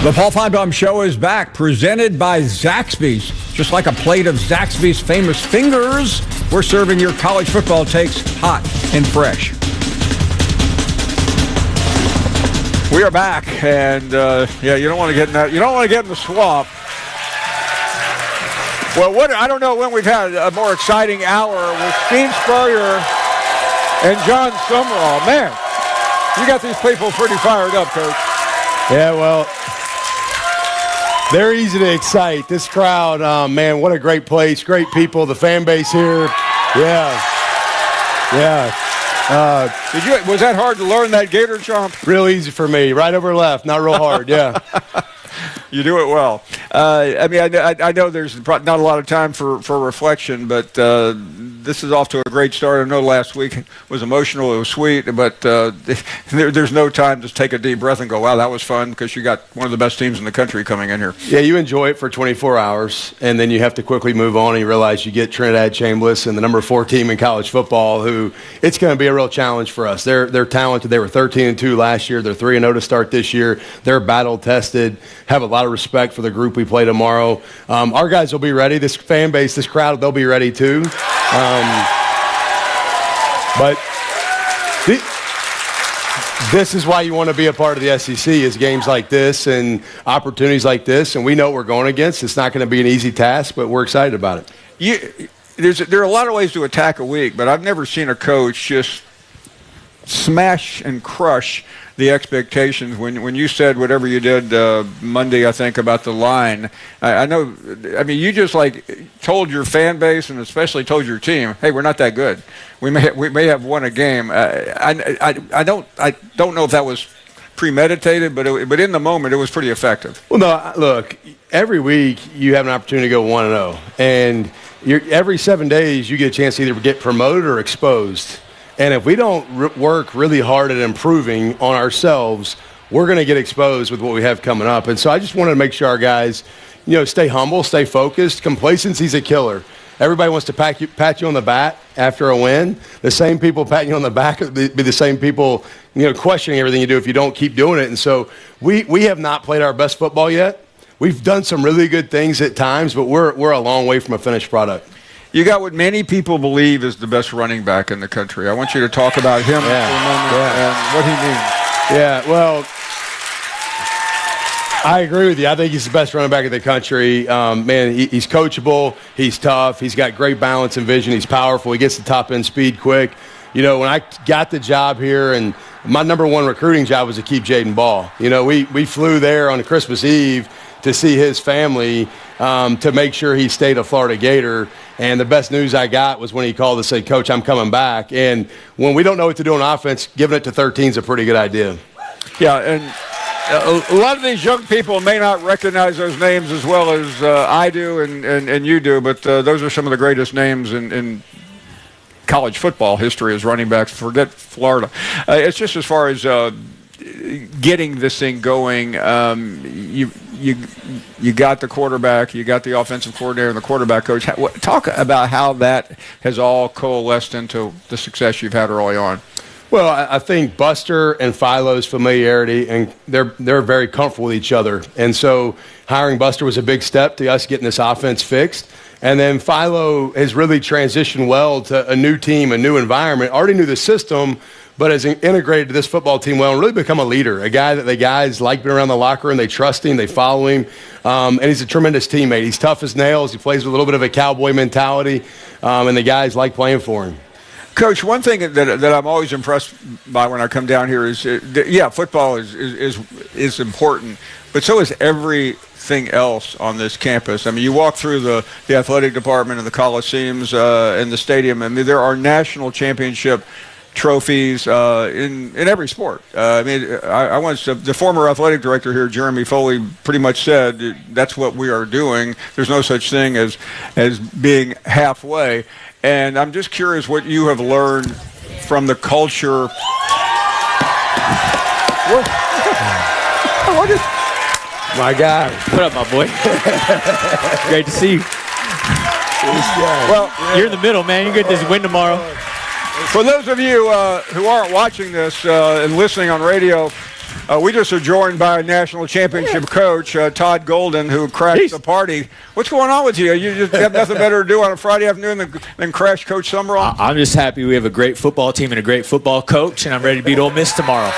The Paul Finebaum Show is back, presented by Zaxby's. Just like a plate of Zaxby's famous fingers, we're serving your college football takes hot and fresh. We are back, and you don't want to get in that. You don't want to get in the swamp. Well, I don't know when we've had a more exciting hour with Steve Spurrier and John Summerall. Man, you got these people pretty fired up, Coach. Yeah, well, they're easy to excite. This crowd, man, what a great place, great people, the fan base here. Yeah. Was that hard to learn that Gator chomp? Real easy for me. Right over left, not real hard, yeah. You do it well. I know there's not a lot of time for reflection, but this is off to a great start. I know last week was emotional, it was sweet, but there's no time to take a deep breath and go, wow, that was fun, because you got one of the best teams in the country coming in here. Yeah, you enjoy it for 24 hours, and then you have to quickly move on, and you realize you get Trinidad Chambliss and the number 4 team in college football, who it's going to be a real challenge for us. They're talented. They were 13-2 last year. They're 3-0 to start this year. They're battle-tested, have a lot of respect for the group we play tomorrow. Our guys will be ready. This fan base, this crowd, they'll be ready too. But this is why you want to be a part of the SEC, is games like this and opportunities like this. And we know what we're going against. It's not going to be an easy task, but we're excited about it. There are a lot of ways to attack a week, but I've never seen a coach just smash and crush the expectations. When you said whatever you did Monday, I think, about the line, you just told your fan base and especially told your team, hey, we're not that good. We may have won a game. I don't know if that was premeditated, but in the moment it was pretty effective. Well, no, look, every week you have an opportunity to go 1-0, and every 7 days you get a chance to either get promoted or exposed. And if we don't work really hard at improving on ourselves, we're going to get exposed with what we have coming up. And so I just wanted to make sure our guys, stay humble, stay focused. Complacency's a killer. Everybody wants to pat you on the back after a win. The same people patting you on the back be the same people, questioning everything you do if you don't keep doing it. And so we have not played our best football yet. We've done some really good things at times, but we're a long way from a finished product. You got what many people believe is the best running back in the country. I want you to talk about him for a moment and what he means. Yeah, well, I agree with you. I think he's the best running back in the country. Man, he's coachable. He's tough. He's got great balance and vision. He's powerful. He gets the top-end speed quick. When I got the job here, and my number one recruiting job was to keep Jaden Ball. We flew there on Christmas Eve to see his family to make sure he stayed a Florida Gator. And the best news I got was when he called to say, Coach, I'm coming back. And when we don't know what to do on offense, giving it to 13 is a pretty good idea. Yeah, and a lot of these young people may not recognize those names as well as I do and you do, but those are some of the greatest names in college football history as running backs. Forget Florida. It's just as far as getting this thing going, you got the quarterback, you got the offensive coordinator and the quarterback coach. Talk about how that has all coalesced into the success you've had early on. Well, I think Buster and Philo's familiarity, and they're very comfortable with each other. And so hiring Buster was a big step to us getting this offense fixed. And then Philo has really transitioned well to a new team, a new environment, already knew the system, but has integrated to this football team well and really become a leader, a guy that the guys like being around the locker room. They trust him. They follow him. And he's a tremendous teammate. He's tough as nails. He plays with a little bit of a cowboy mentality, and the guys like playing for him. Coach, one thing that I'm always impressed by when I come down here is, football is important, but so is everything else on this campus. I mean, you walk through the athletic department and the Coliseums and the stadium. I mean, there are national championship trophies in every sport. I once the former athletic director here, Jeremy Foley, pretty much said that's what we are doing. There's no such thing as being halfway. And I'm just curious what you have learned from the culture. My God. What up, my boy? Great to see you. Well, you're in the middle, man. You get this win tomorrow. For those of you who aren't watching this and listening on radio, We just are joined by a national championship coach, Todd Golden, who crashed the party. What's going on with you? You just have nothing better to do on a Friday afternoon than crash Coach Summerall? I'm just happy we have a great football team and a great football coach, and I'm ready to beat Ole Miss tomorrow.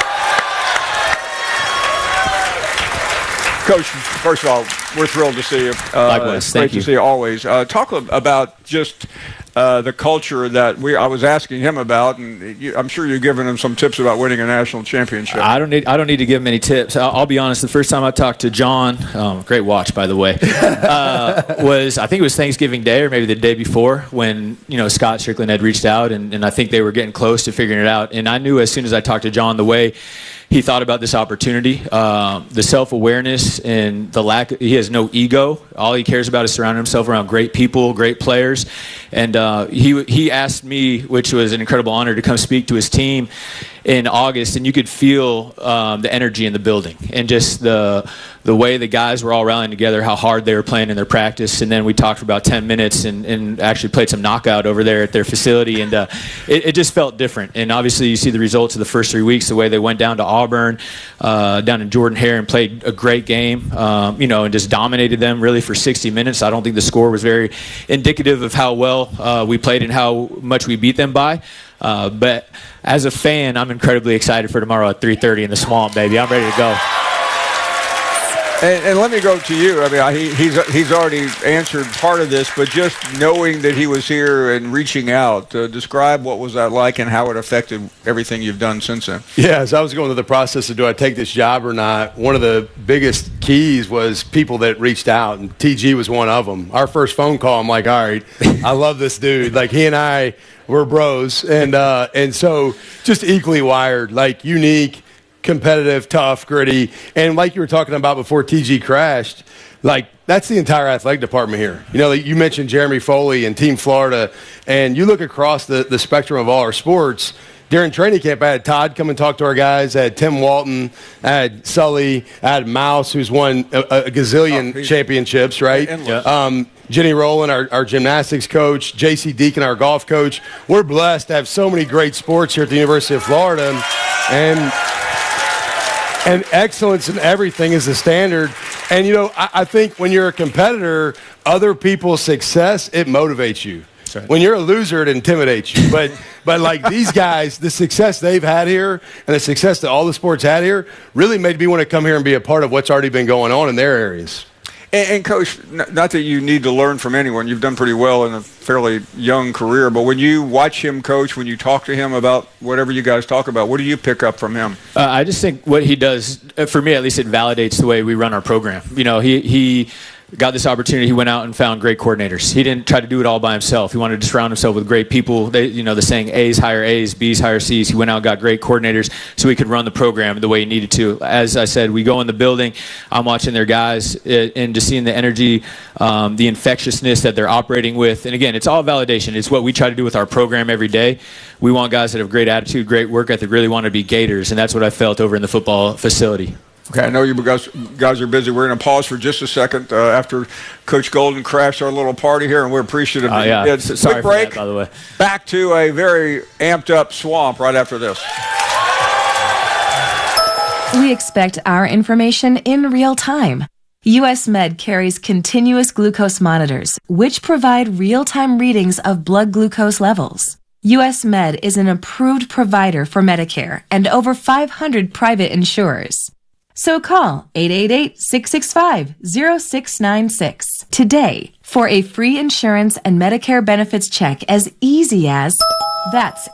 Coach, first of all, we're thrilled to see you. Likewise, thank you. Great to see you always. Talk about just the culture that I was asking him about, and I'm sure you're giving him some tips about winning a national championship. I don't need to give him any tips. I'll be honest. The first time I talked to John, great watch by the way, I think it was Thanksgiving Day or maybe the day before when Scott Strickland had reached out, and I think they were getting close to figuring it out. And I knew as soon as I talked to John the way he thought about this opportunity, the self-awareness and the lack. He has no ego. All he cares about is surrounding himself around great people, great players. And he asked me, which was an incredible honor, to come speak to his team in August, and you could feel the energy in the building and just the way the guys were all rallying together, how hard they were playing in their practice. And then we talked for about 10 minutes and actually played some knockout over there at their facility, and it just felt different. And obviously you see the results of the first 3 weeks, the way they went down to Auburn, down in Jordan-Hare, and played a great game, and just dominated them really for 60 minutes. I don't think the score was very indicative of how well we played and how much we beat them by. But as a fan, I'm incredibly excited for tomorrow at 3:30 in the Swamp, baby. I'm ready to go. And let me go to you. I mean, he's already answered part of this, but just knowing that he was here and reaching out, describe what was that like and how it affected everything you've done since then. Yeah, as I was going through the process of do I take this job or not, one of the biggest keys was people that reached out, and TG was one of them. Our first phone call, I'm like, all right, I love this dude. Like, he and I were bros, and so just equally wired, like unique, competitive, tough, gritty. And like you were talking about before TG crashed, like that's the entire athletic department here. You mentioned Jeremy Foley and Team Florida, and you look across the spectrum of all our sports. During training camp, I had Todd come and talk to our guys. I had Tim Walton. I had Sully. I had Mouse, who's won a gazillion championships, right? Jenny Rowland, our gymnastics coach. J.C. Deacon, our golf coach. We're blessed to have so many great sports here at the University of Florida. And excellence in everything is the standard. And, I think when you're a competitor, other people's success, it motivates you. Right. When you're a loser, it intimidates you. But like these guys, the success they've had here and the success that all the sports had here really made me want to come here and be a part of what's already been going on in their areas. And Coach, not that you need to learn from anyone. You've done pretty well in a fairly young career. But when you watch him coach, when you talk to him about whatever you guys talk about, what do you pick up from him? I just think what he does, for me at least, it validates the way we run our program. He got this opportunity. He went out and found great coordinators. He didn't try to do it all by himself. He wanted to surround himself with great people. The saying A's hire A's, B's hire C's. He went out and got great coordinators so he could run the program the way he needed to. As I said, we go in the building. I'm watching their guys and just seeing the energy, the infectiousness that they're operating with. And again, it's all validation. It's what we try to do with our program every day. We want guys that have great attitude, great work ethic, really want to be Gators, and that's what I felt over in the football facility. Okay, I know you guys are busy. We're going to pause for just a second after Coach Golden crashed our little party here, and we're appreciative. Sorry quick break. For that, by the way. Back to a very amped-up Swamp right after this. We expect our information in real time. US Med carries continuous glucose monitors, which provide real-time readings of blood glucose levels. US Med is an approved provider for Medicare and over 500 private insurers. So call 888-665-0696 today for a free insurance and Medicare benefits check as easy as, that's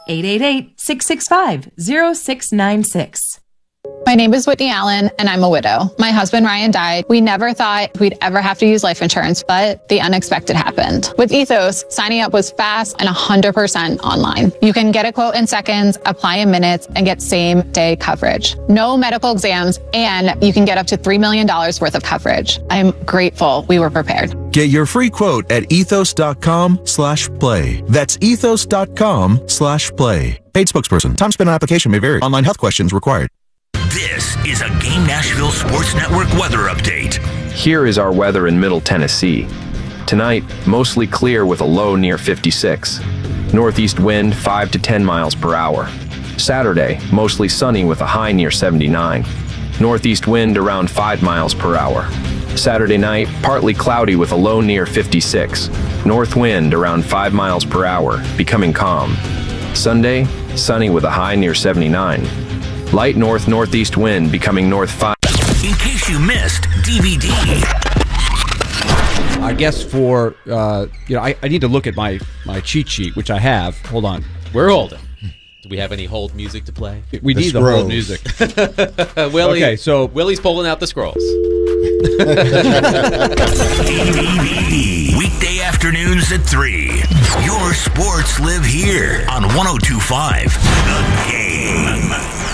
888-665-0696. My name is Whitney Allen, and I'm a widow. My husband, Ryan, died. We never thought we'd ever have to use life insurance, but the unexpected happened. With Ethos, signing up was fast and 100% online. You can get a quote in seconds, apply in minutes, and get same-day coverage. No medical exams, and you can get up to $3 million worth of coverage. I'm grateful we were prepared. Get your free quote at ethos.com/play. That's ethos.com/play. Paid spokesperson. Time spent on application may vary. Online health questions required. This is a Game Nashville Sports Network weather update. Here is our weather in Middle Tennessee. Tonight, mostly clear with a low near 56. Northeast wind 5 to 10 miles per hour. Saturday, mostly sunny with a high near 79. Northeast wind around 5 miles per hour. Saturday night, partly cloudy with a low near 56. North wind around 5 miles per hour, becoming calm. Sunday, sunny with a high near 79. Light north-northeast wind becoming north 5. In case you missed DVD. I guess for, I need to look at my cheat sheet, which I have. Hold on. We're holding. Do we have any hold music to play? We need the hold music. Willie, okay, so Willie's pulling out the scrolls. DVD. Weekday afternoons at 3. Your sports live here on 102.5 The Game.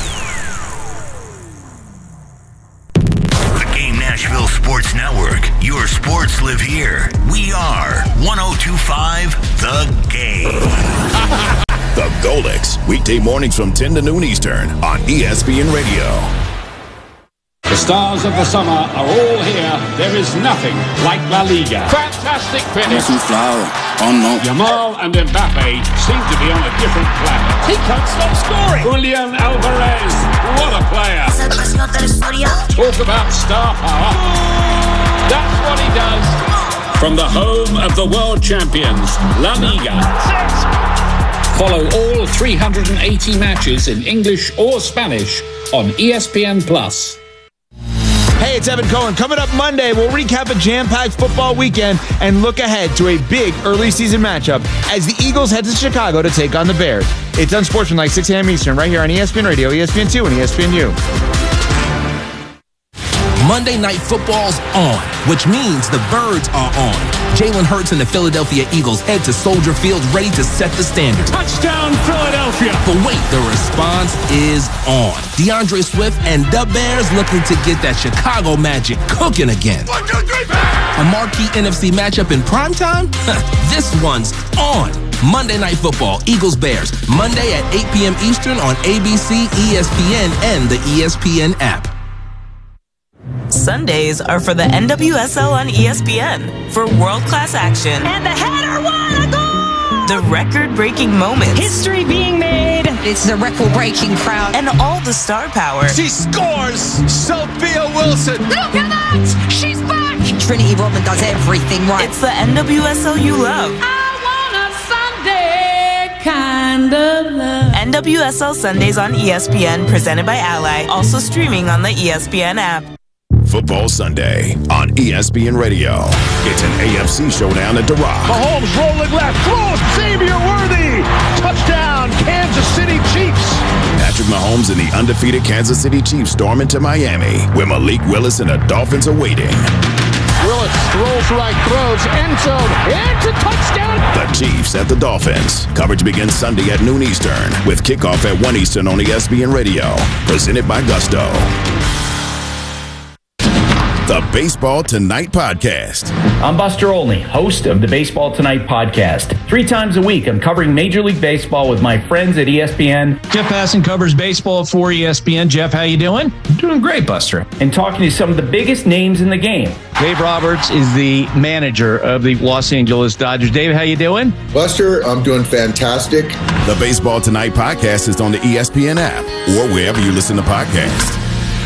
The Game Nashville Sports Network. Your sports live here. We are 102.5 The Game. The Golix, weekday mornings from 10 to noon Eastern on ESPN Radio. The stars of the summer are all here. There is nothing like La Liga. Fantastic finish. Yamal and Mbappe seem to be on a different planet. He can't stop scoring. Julian Alvarez, what a player. Talk about star power. That's what he does. From the home of the world champions, La Liga. Follow all 380 matches in English or Spanish on ESPN+. Hey, it's Evan Cohen. Coming up Monday, we'll recap a jam-packed football weekend and look ahead to a big early season matchup as the Eagles head to Chicago to take on the Bears. It's Unsportsmanlike, 6 a.m. Eastern, right here on ESPN Radio, ESPN2, and ESPNU. Monday Night Football's on, which means the Birds are on. Jalen Hurts and the Philadelphia Eagles head to Soldier Field ready to set the standard. Touchdown, Philadelphia! But wait, the response is on. DeAndre Swift and the Bears looking to get that Chicago magic cooking again. 1, 2, 3, bang! A marquee NFC matchup in primetime? This one's on. Monday Night Football, Eagles-Bears, Monday at 8 p.m. Eastern on ABC, ESPN, and the ESPN app. Sundays are for the NWSL on ESPN for world-class action. And the header, what a goal! The record-breaking moments. History being made. It's the record-breaking crowd. And all the star power. She scores! Sophia Wilson! Look at that! She's back! Trinity Rodman does everything right. It's the NWSL you love. I want a Sunday kind of love. NWSL Sundays on ESPN, presented by Ally. Also streaming on the ESPN app. Football Sunday on ESPN Radio. It's an AFC showdown at The Rock. Mahomes rolling left, throws Xavier Worthy. Touchdown, Kansas City Chiefs. Patrick Mahomes and the undefeated Kansas City Chiefs storm into Miami, where Malik Willis and the Dolphins are waiting. Willis throws right, throws, end zone, it's a touchdown. The Chiefs at the Dolphins. Coverage begins Sunday at noon Eastern, with kickoff at 1 Eastern on ESPN Radio. Presented by Gusto. The Baseball Tonight Podcast. I'm Buster Olney, host of the Baseball Tonight Podcast. 3 times a week, I'm covering Major League Baseball with my friends at ESPN. Jeff Passan covers baseball for ESPN. Jeff, how you doing? Doing great, Buster. And talking to some of the biggest names in the game. Dave Roberts is the manager of the Los Angeles Dodgers. Dave, how you doing? Buster, I'm doing fantastic. The Baseball Tonight Podcast is on the ESPN app or wherever you listen to podcasts.